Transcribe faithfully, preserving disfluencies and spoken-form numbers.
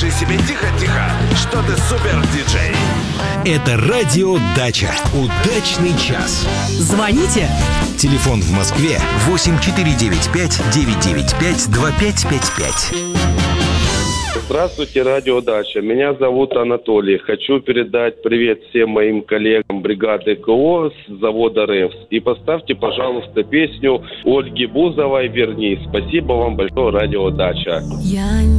Скажи себе тихо-тихо, что ты супер-диджей. Это радио «Дача». Удачный час. Звоните. Телефон в Москве восемь четыре девять пять девять девять пять два пять пять пять. Здравствуйте, радио «Дача». Меня зовут Анатолий. Хочу передать привет всем моим коллегам бригады КО с завода РЭФС. И поставьте, пожалуйста, песню Ольги Бузовой «Вернись». Спасибо вам большое, радио «Дача». Я